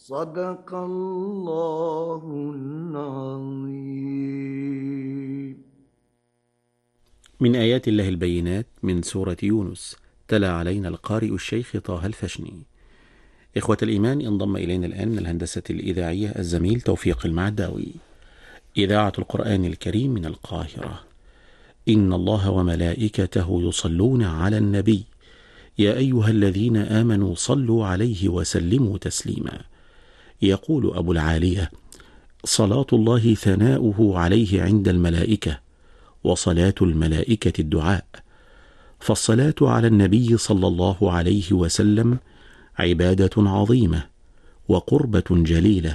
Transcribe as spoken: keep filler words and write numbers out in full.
صدق الله العظيم. من آيات الله البينات من سورة يونس، تلا علينا القارئ الشيخ طه الفشني. إخوة الإيمان، انضم إلينا الآن من الهندسة الإذاعية الزميل توفيق المعداوي. إذاعة القرآن الكريم من القاهرة. إن الله وملائكته يصلون على النبي يا أيها الذين آمنوا صلوا عليه وسلموا تسليما. يقول أبو العالية: صلاة الله ثناؤه عليه عند الملائكة، وصلاة الملائكة الدعاء. فالصلاة على النبي صلى الله عليه وسلم عبادة عظيمة وقربة جليلة،